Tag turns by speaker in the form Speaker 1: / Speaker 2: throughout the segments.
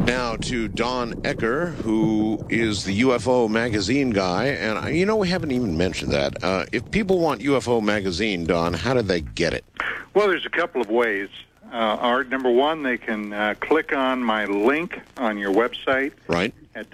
Speaker 1: Now to Don Ecker, who is the UFO magazine guy. And, we haven't even mentioned that. If people want UFO magazine, Don, how do they get it?
Speaker 2: Well, there's a couple of ways. Art, number one, they can click on my link on your website.
Speaker 1: Right.
Speaker 2: At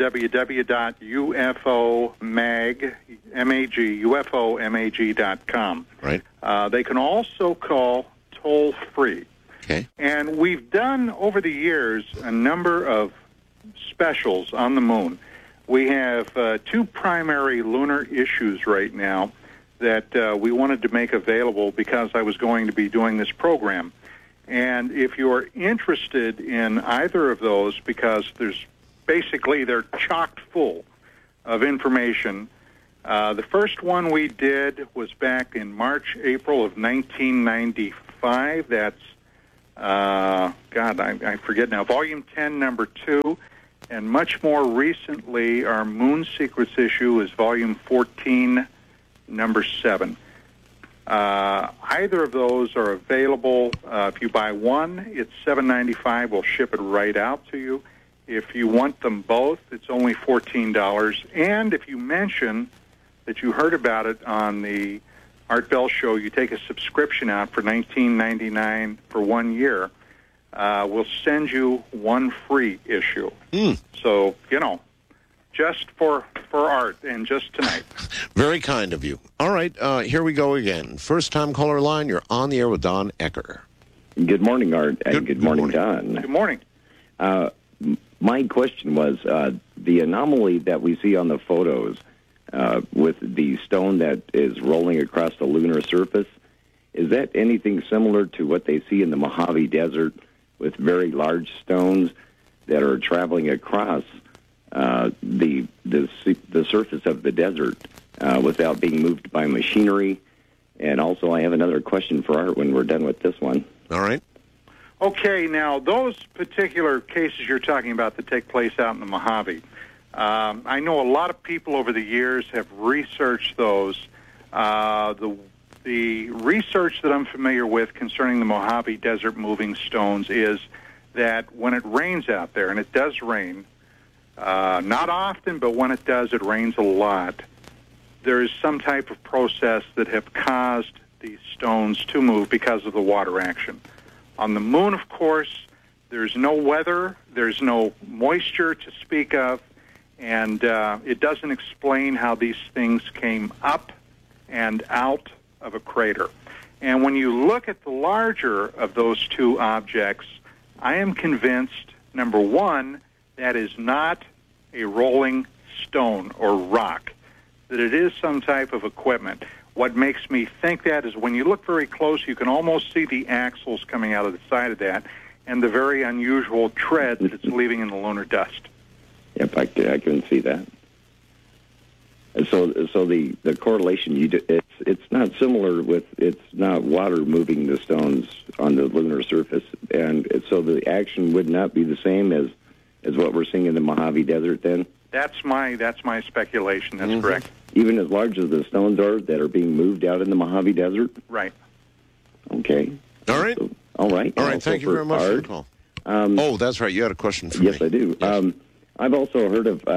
Speaker 2: www.ufomag.com.
Speaker 1: Right.
Speaker 2: They can also call toll-free.
Speaker 1: Okay.
Speaker 2: And we've done, over the years, a number of specials on the moon. We have two primary lunar issues right now that we wanted to make available because I was going to be doing this program. And if you're interested in either of those, because they're chock full of information. The first one we did was back in March, April of 1995. That's, I forget now, Volume 10, Number 2. And much more recently, our Moon Secrets issue is Volume 14, Number 7. Either of those are available. If you buy one, it's $7.95. We'll ship it right out to you. If you want them both, it's only $14. And if you mention that you heard about it on the Art Bell Show, you take a subscription out for $19.99 for 1 year, we'll send you one free issue. So, just for Art and just tonight.
Speaker 1: Very kind of you. All right, here we go again. First-time caller line, you're on the air with Don Ecker.
Speaker 3: Good morning, Art, and good morning, Don.
Speaker 2: Good morning.
Speaker 3: My question was, the anomaly that we see on the photos with the stone that is rolling across the lunar surface, is that anything similar to what they see in the Mojave Desert with very large stones that are traveling across the surface of the desert without being moved by machinery? And also, I have another question for Art when we're done with this one.
Speaker 1: All right.
Speaker 2: Okay, now, those particular cases you're talking about that take place out in the Mojave, I know a lot of people over the years have researched those. The research that I'm familiar with concerning the Mojave Desert moving stones is that when it rains out there, and it does rain, not often, but when it does, it rains a lot, there is some type of process that have caused these stones to move because of the water action. On the moon, of course, there's no weather, there's no moisture to speak of, and it doesn't explain how these things came up and out of a crater. And when you look at the larger of those two objects, I am convinced, number one, that is not a rolling stone or rock, that it is some type of equipment. What makes me think that is when you look very close, you can almost see the axles coming out of the side of that and the very unusual tread that it's leaving in the lunar dust.
Speaker 3: Yep, I can see that. And so the correlation, it's not similar with, it's not water moving the stones on the lunar surface, and so the action would not be the same as what we're seeing in the Mojave Desert then?
Speaker 2: That's my speculation. That's correct.
Speaker 3: Even as large as the stones are that are being moved out in the Mojave Desert?
Speaker 2: Right.
Speaker 3: Okay.
Speaker 1: All right.
Speaker 3: All right.
Speaker 1: All right. Thank you very much for the call. That's right. You had a question for me.
Speaker 3: Yes, I do. Yes. I've also heard of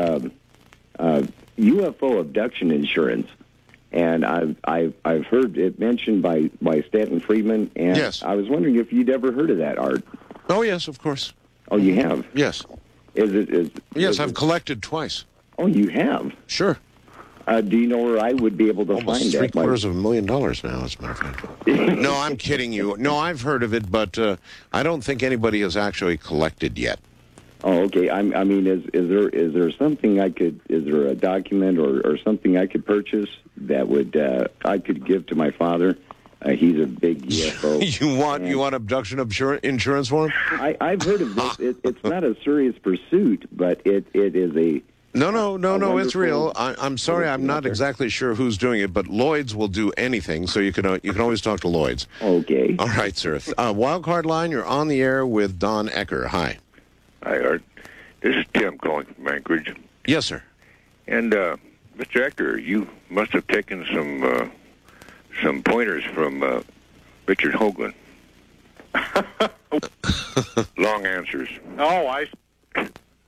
Speaker 3: UFO abduction insurance, and I've heard it mentioned by Stanton Friedman, and
Speaker 1: yes.
Speaker 3: I was wondering if you'd ever heard of that, Art.
Speaker 1: Oh, yes, of course.
Speaker 3: Oh, you have?
Speaker 1: Yes. Yes, I've collected twice.
Speaker 3: Oh, you have?
Speaker 1: Sure.
Speaker 3: Do you know where I would be able to
Speaker 1: Almost
Speaker 3: find that?
Speaker 1: $750,000 now, as a matter of fact. No, I'm kidding you. No, I've heard of it, but I don't think anybody has actually collected yet.
Speaker 3: Oh, okay. I mean, is there something is there a document or something I could purchase that would I could give to my father? He's a big UFO.
Speaker 1: You want abduction insurance for him?
Speaker 3: I've heard of this. It's not a serious pursuit, but it is a...
Speaker 1: No, it's real. I'm sorry, I'm not exactly sure who's doing it, but Lloyd's will do anything, so you can always talk to Lloyd's.
Speaker 3: Okay.
Speaker 1: All right, sir. Wildcard line, you're on the air with Don Ecker. Hi.
Speaker 4: Hi, Art. This is Tim calling from Anchorage.
Speaker 1: Yes, sir.
Speaker 4: And, Mr. Ecker, you must have taken some pointers from Richard Hoagland. Long answers.
Speaker 2: Oh,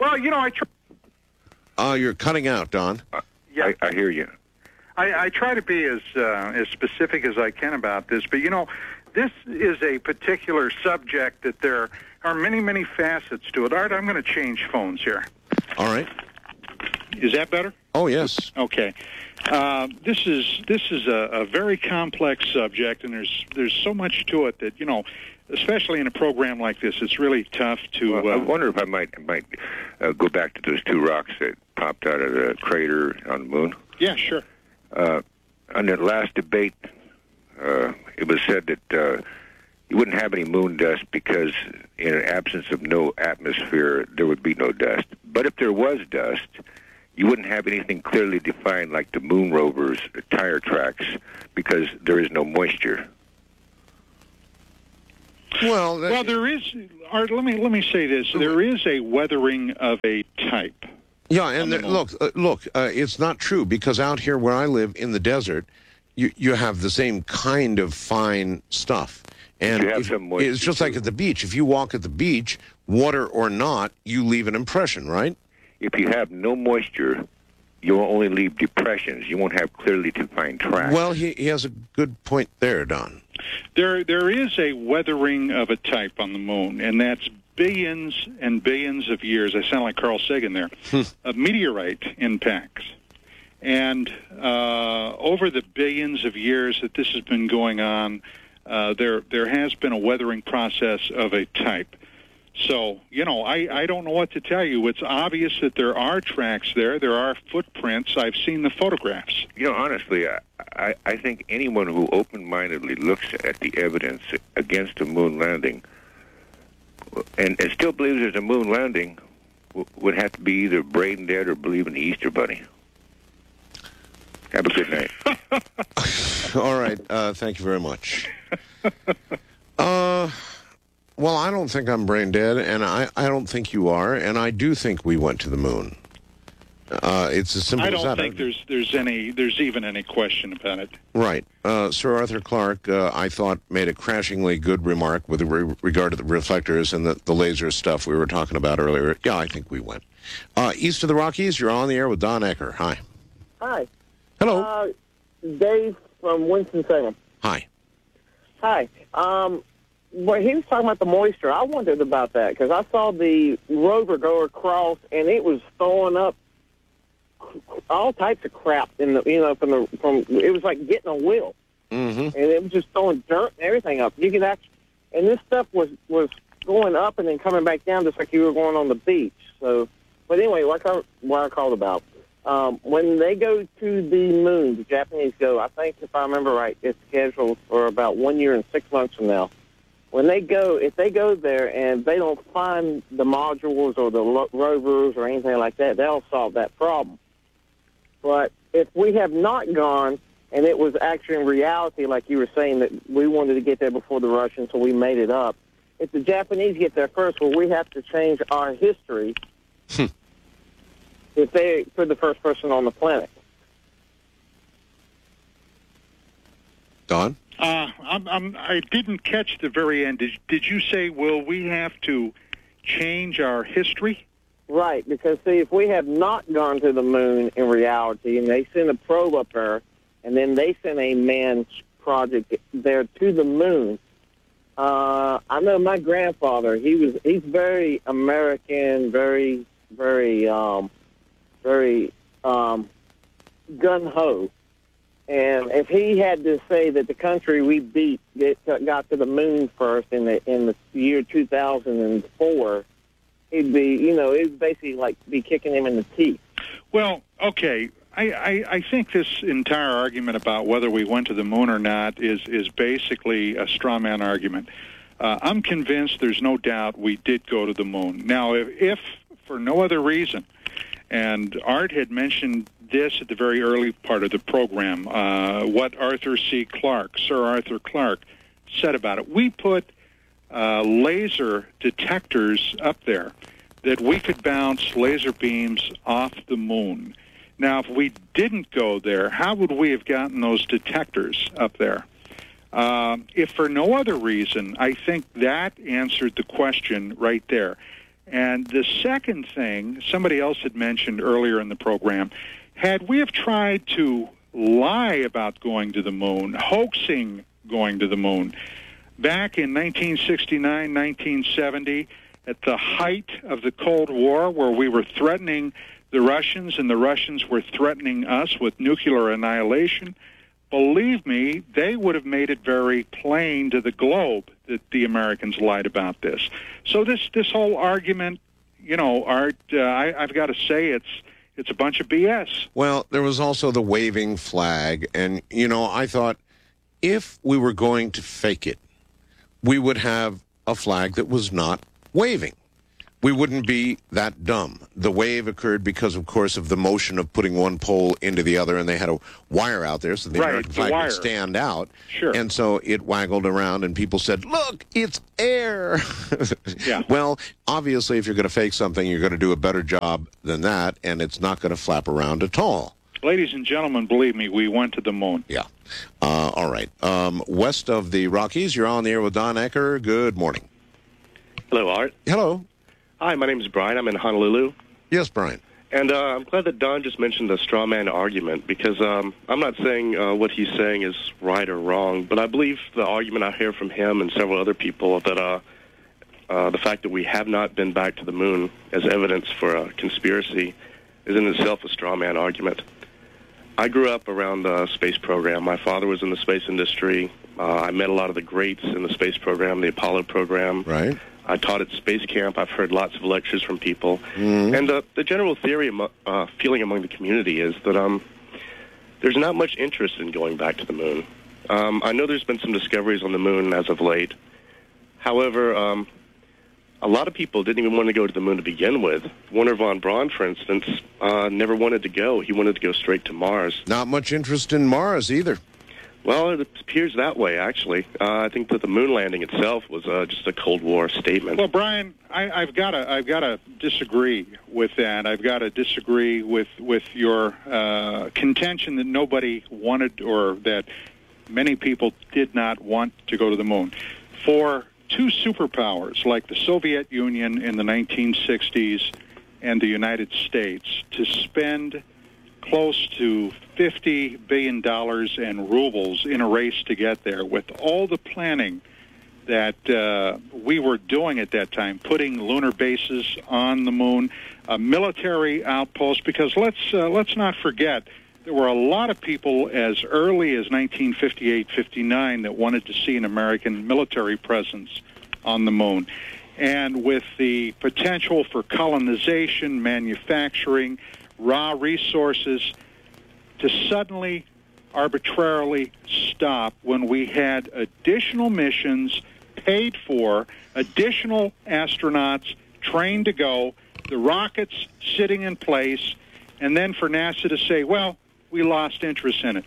Speaker 2: Well, I try.
Speaker 1: You're cutting out, Don.
Speaker 2: Yeah.
Speaker 4: I hear you.
Speaker 2: I try to be as specific as I can about this, but this is a particular subject that there are many, many facets to it. Art, I'm going to change phones here.
Speaker 1: All right.
Speaker 2: Is that better?
Speaker 1: Oh, yes.
Speaker 2: Okay. This is a very complex subject, and there's so much to it that especially in a program like this, it's really tough to.
Speaker 4: Well, I wonder if I might go back to those two rocks that popped out of the crater on the moon.
Speaker 2: Yeah, sure.
Speaker 4: On the last debate, it was said that you wouldn't have any moon dust because in an absence of no atmosphere, there would be no dust. But if there was dust, you wouldn't have anything clearly defined like the moon rover's tire tracks because there is no moisture.
Speaker 1: Well,
Speaker 2: there is, Art, let me say this. There is a weathering of a type.
Speaker 1: Yeah, and look, it's not true because out here where I live in the desert, you have the same kind of fine stuff. And
Speaker 4: You have some moisture,
Speaker 1: it's just like at the beach. If you walk at the beach, water or not, you leave an impression, right?
Speaker 4: If you have no moisture, you will only leave depressions. You won't have clearly defined tracks.
Speaker 1: Well, he has a good point there, Don.
Speaker 2: There is a weathering of a type on the moon, and that's billions and billions of years. I sound like Carl Sagan there. Of meteorite impacts. And over the billions of years that this has been going on, there has been a weathering process of a type. So, I don't know what to tell you. It's obvious that there are tracks there. There are footprints. I've seen the photographs.
Speaker 4: Honestly, I think anyone who open-mindedly looks at the evidence against the moon landing and still believes there's a moon landing would have to be either brain dead or believe in the Easter Bunny. Have a good night.
Speaker 1: All right. Thank you very much. Well, I don't think I'm brain dead, and I don't think you are, and I do think we went to the moon. It's as simple as that.
Speaker 2: I don't think there's even any question about it.
Speaker 1: Right. Sir Arthur Clarke, I thought, made a crashingly good remark with regard to the reflectors and the laser stuff we were talking about earlier. Yeah, I think we went. East of the Rockies, you're on the air with Don Ecker. Hi.
Speaker 5: Hi.
Speaker 1: Hello.
Speaker 5: Dave from Winston-Salem.
Speaker 1: Hi.
Speaker 5: Hi. Well, he was talking about the moisture. I wondered about that because I saw the rover go across and it was throwing up all types of crap in the from it was like getting a wheel, and it was just throwing dirt and everything up. You could actually, and this stuff was going up and then coming back down just like you were going on the beach. So, but anyway, what I called about. When they go to the moon, the Japanese go, I think if I remember right, it's scheduled for about 1 year and 6 months from now. When they go, if they go there and they don't find the modules or the rovers or anything like that, they'll solve that problem. But if we have not gone and it was actually in reality, like you were saying, that we wanted to get there before the Russians, so we made it up. If the Japanese get there first, well, we have to change our history if they put the first person on the planet.
Speaker 1: Don?
Speaker 2: I didn't catch the very end. Did you say, will we have to change our history?
Speaker 5: Right, because, see, if we have not gone to the moon in reality, and they send a probe up there, and then they send a manned project there to the moon, I know my grandfather, he's very American, very, very, very gung-ho. And if he had to say that the country we beat got to the moon first in the year 2004, it'd be, it'd basically like be kicking him in the teeth.
Speaker 2: Well, okay. I think this entire argument about whether we went to the moon or not is basically a straw man argument. I'm convinced there's no doubt we did go to the moon. Now, if for no other reason, and Art had mentioned this at the very early part of the program, what Sir Arthur Clarke, said about it. We put laser detectors up there that we could bounce laser beams off the moon. Now, if we didn't go there, how would we have gotten those detectors up there? If for no other reason, I think that answered the question right there. And the second thing, somebody else had mentioned earlier in the program, had we have tried to lie about going to the moon, hoaxing going to the moon, back in 1969, 1970, at the height of the Cold War, where we were threatening the Russians and the Russians were threatening us with nuclear annihilation, believe me, they would have made it very plain to the globe that the Americans lied about this. So this whole argument, you know, Art, I've got to say it's a bunch of BS.
Speaker 1: Well, there was also the waving flag, and, you know, I thought if we were going to fake it, we would have a flag that was not waving. We wouldn't be that dumb. The wave occurred because, of course, of the motion of putting one pole into the other, and they had a wire out there so the American flag would stand out.
Speaker 2: Sure.
Speaker 1: And so it waggled around, and people said, look, it's air.
Speaker 2: Yeah.
Speaker 1: Well, obviously, if you're going to fake something, you're going to do a better job than that, and it's not going to flap around at all.
Speaker 2: Ladies and gentlemen, believe me, we went to the moon.
Speaker 1: Yeah. All right. West of the Rockies, you're on the air with Don Ecker. Good morning.
Speaker 6: Hello, Art.
Speaker 1: Hello.
Speaker 6: Hi, my name is Brian. I'm in Honolulu.
Speaker 1: Yes, Brian.
Speaker 6: And I'm glad that Don just mentioned the straw man argument, because I'm not saying what he's saying is right or wrong, but I believe the argument I hear from him and several other people that the fact that we have not been back to the moon as evidence for a conspiracy is in itself a straw man argument. I grew up around the space program. My father was in the space industry. I met a lot of the greats in the space program, the Apollo program.
Speaker 1: Right.
Speaker 6: I taught at space camp. I've heard lots of lectures from people. Mm-hmm. And the general feeling among the community is that there's not much interest in going back to the moon. I know there's been some discoveries on the moon as of late. However, a lot of people didn't even want to go to the moon to begin with. Wernher von Braun, for instance, never wanted to go. He wanted to go straight to Mars.
Speaker 1: Not much interest in Mars either.
Speaker 6: Well, it appears that way, actually. I think that the moon landing itself was just a Cold War statement.
Speaker 2: Well, Brian, I've got to disagree with that. I've got to disagree with your contention that nobody wanted, or that many people did not want to go to the moon. For two superpowers like the Soviet Union in the 1960s and the United States to spend close to $50 billion in rubles in a race to get there, with all the planning that we were doing at that time, putting lunar bases on the moon, a military outpost, because let's not forget, there were a lot of people as early as 1958-59 that wanted to see an American military presence on the moon. And with the potential for colonization, manufacturing, raw resources, to suddenly, arbitrarily stop when we had additional missions paid for, additional astronauts trained to go, the rockets sitting in place, and then for NASA to say, well, we lost interest in it.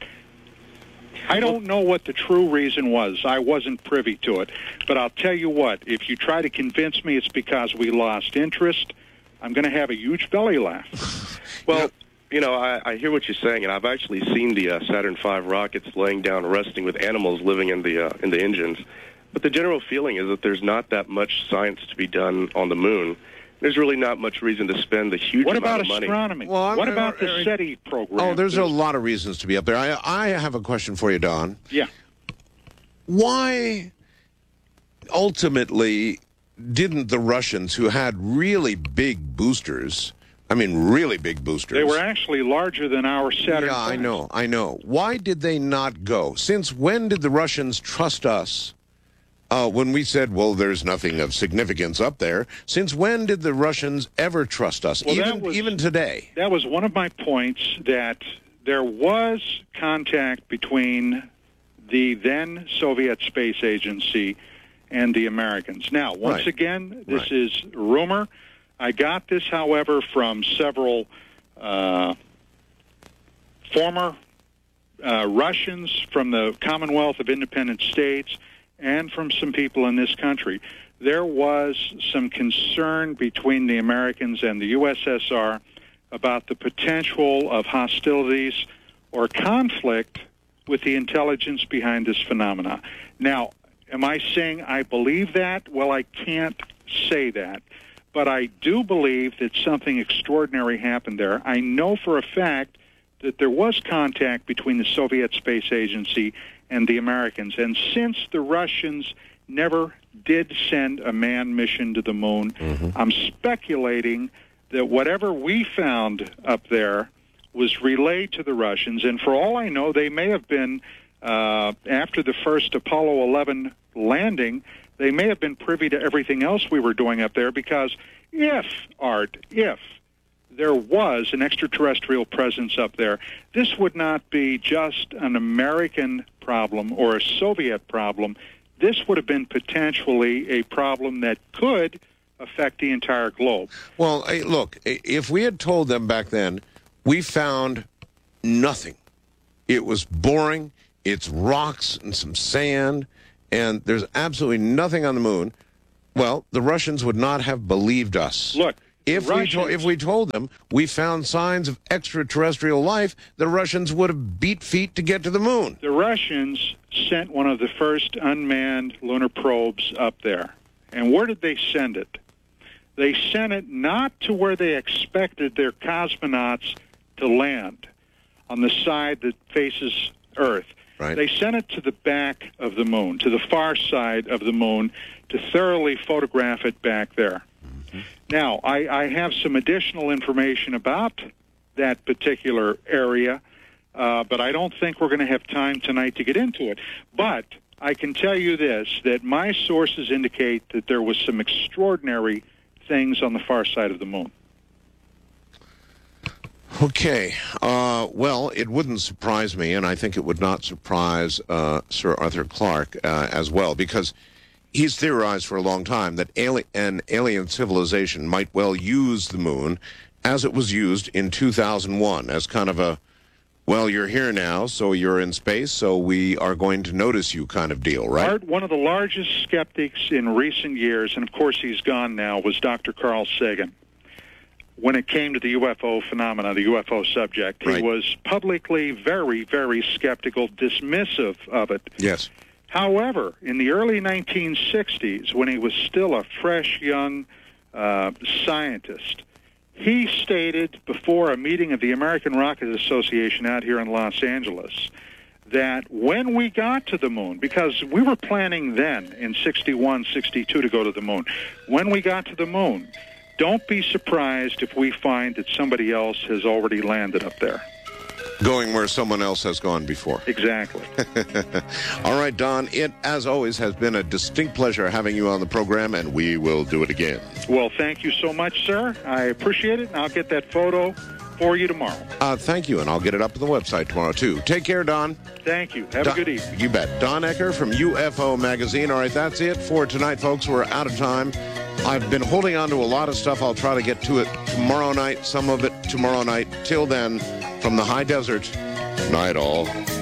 Speaker 2: I don't know what the true reason was. I wasn't privy to it. But I'll tell you what, if you try to convince me it's because we lost interest, I'm going to have a huge belly laugh.
Speaker 6: Well, you know, I hear what you're saying, and I've actually seen the Saturn V rockets laying down, resting with animals living in the engines. But the general feeling is that there's not that much science to be done on the moon. There's really not much reason to spend a huge amount of money.
Speaker 2: What about astronomy?
Speaker 1: Well,
Speaker 2: what about the SETI program?
Speaker 1: Oh, there's a lot of reasons to be up there. I have a question for you, Don.
Speaker 2: Yeah.
Speaker 1: Why, ultimately, didn't the Russians, who had really big boosters, really big boosters.
Speaker 2: They were actually larger than our Saturn V.
Speaker 1: Yeah, I know. Why did they not go? Since when did the Russians trust us when we said, well, there's nothing of significance up there? Since when did the Russians ever trust us,
Speaker 2: well,
Speaker 1: even today?
Speaker 2: That was one of my points, that there was contact between the then Soviet Space Agency and the Americans. Now, once again, this is rumor. I got this, however, from several former Russians from the Commonwealth of Independent States and from some people in this country. There was some concern between the Americans and the USSR about the potential of hostilities or conflict with the intelligence behind this phenomena. Now, am I saying I believe that? Well, I can't say that. but I do believe that something extraordinary happened there. I know for a fact that there was contact between the Soviet Space Agency and the Americans. And since the Russians never did send a manned mission to the moon, I'm speculating that whatever we found up there was relayed to the Russians. And for all I know, they may have been, after the first Apollo 11 landing, they may have been privy to everything else we were doing up there, because if there was an extraterrestrial presence up there, this would not be just an American problem or a Soviet problem. This would have been potentially a problem that could affect the entire globe.
Speaker 1: Well, look, if we had told them back then, we found nothing. It was boring. It's rocks and some sand, and there's absolutely nothing on the moon. Well, the Russians would not have believed us.
Speaker 2: Look,
Speaker 1: if we told them we found signs of extraterrestrial life, the Russians would have beat feet to get to the moon.
Speaker 2: The Russians sent one of the first unmanned lunar probes up there. And where did they send it? They sent it not to where they expected their cosmonauts to land, on the side that faces Earth.
Speaker 1: Right.
Speaker 2: They sent it to the back of the moon, to the far side of the moon, to thoroughly photograph it back there. Now, I have some additional information about that particular area, but I don't think we're going to have time tonight to get into it. But I can tell you this, that my sources indicate that there was some extraordinary things on the far side of the moon.
Speaker 1: Okay. Well, it wouldn't surprise me, and I think it would not surprise Sir Arthur Clarke as well, because he's theorized for a long time that an alien civilization might well use the moon as it was used in 2001 as kind of a, well, you're here now, so you're in space, so we are going to notice you kind of deal, right?
Speaker 2: Art, one of the largest skeptics in recent years, and of course he's gone now, was Dr. Carl Sagan. When it came to the UFO phenomena, the UFO subject, he was publicly very, very skeptical, dismissive of it.
Speaker 1: Yes.
Speaker 2: However, in the early 1960s, when he was still a fresh, young scientist, he stated before a meeting of the American Rocket Association out here in Los Angeles that when we got to the moon, because we were planning then in 61, 62 to go to the moon, when we got to the moon, don't be surprised if we find that somebody else has already landed up there.
Speaker 1: Going where someone else has gone before.
Speaker 2: Exactly.
Speaker 1: All right, Don, it, as always, has been a distinct pleasure having you on the program, and we will do it again.
Speaker 2: Well, thank you so much, sir. I appreciate it, and I'll get that photo for you tomorrow.
Speaker 1: Thank you, and I'll get it up on the website tomorrow, too. Take care, Don.
Speaker 2: Thank you. Have a good evening.
Speaker 1: You bet. Don Ecker from UFO Magazine. All right, that's it for tonight, folks. We're out of time. I've been holding on to a lot of stuff. I'll try to get to it tomorrow night, some of it tomorrow night. Till then, from the high desert, night all.